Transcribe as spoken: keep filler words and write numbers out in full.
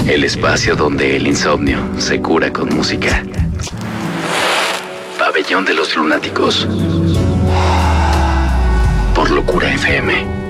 El espacio donde el insomnio se cura con música. Pabellón de los Lunáticos. Por Locura F M.